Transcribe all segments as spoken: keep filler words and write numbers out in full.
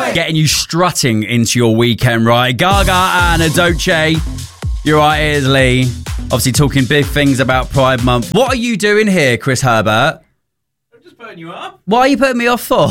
getting you strutting into your weekend, right? Gaga and Adoche. You're right, it is Lee. Obviously talking big things about Pride Month. What are you doing here, Chris Herbert? I'm just putting you up. Why are you putting me off for?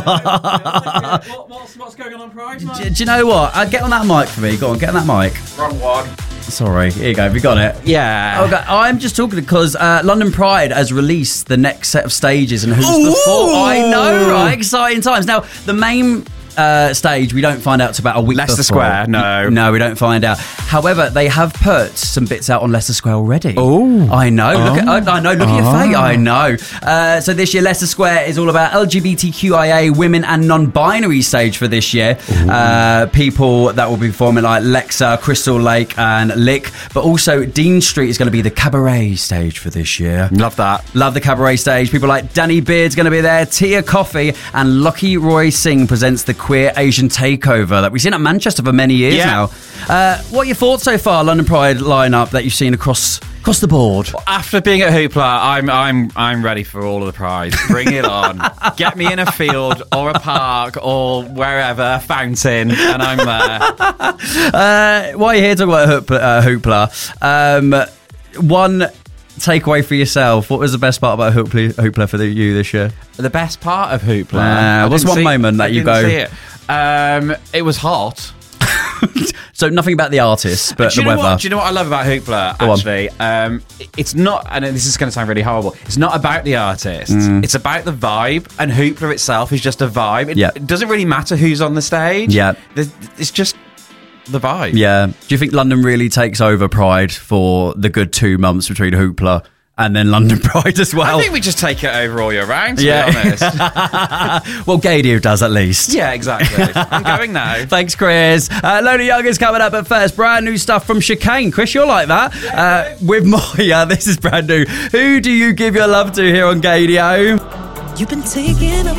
what, what's, what's going on on Pride Month? do, do you know what? Uh, get on that mic for me. Go on, get on that mic. Wrong one. Sorry, here you go. Have you got it? Yeah. Okay, I'm just talking because uh, London Pride has released the next set of stages and who's Ooh. the four. I know, right? Exciting times. Now, the main uh, stage we don't find out till about a week Leicester before. Square, no. No, we don't find out. However, they have put some bits out on Leicester Square already. Oh. I know. Oh. Look at, I, I know. Look at your face. I know. Uh, so this year, Leicester Square is all about L G B T Q I A, women and non-binary stage for this year. Uh, people that will be performing like Lexa, Crystal Lake and Lick. But also Dean Street is going to be the cabaret stage for this year. Love that. Love the cabaret stage. People like Danny Beard's going to be there. Tia Coffee and Lucky Roy Singh presents the Queer Asian Takeover that we've seen at Manchester for many years Yeah. now. Uh, what are your thoughts so far, London Pride lineup that you've seen across across the board? After being at Hoopla, I'm I'm I'm ready for all of the Pride. Bring it on. Get me in a field or a park or wherever, a fountain, and I'm there. Uh, while you're here talking about Hoopla, uh, Hoopla um, one takeaway for yourself. What was the best part about Hoopla, Hoopla for the, you this year? The best part of Hoopla. Uh, I what's didn't one see- moment that I you didn't go- see It. Um, it was hot. So nothing about the artists, but Do the you know weather. what? Do you know what I love about Hoopla? Go on. Actually, um, it's not, and this is going to sound really horrible. It's not about the artists. It's about the vibe, and Hoopla itself is just a vibe. It, Yeah. it doesn't really matter who's on the stage. Yeah. There's- it's just the vibe. Yeah. Do you think London really takes over Pride for the good two months between Hoopla and then London Pride as well? I think we just take it over all year round. To Yeah. be honest. Well, Gadio does at least. Yeah, exactly. I'm going now. Thanks, Chris. Uh, Lola Young is coming up, but first, brand new stuff from Chicane. Chris, you're like that. Uh, with Moya, this is brand new. Who do you give your love to here on Gadio? You've been taking a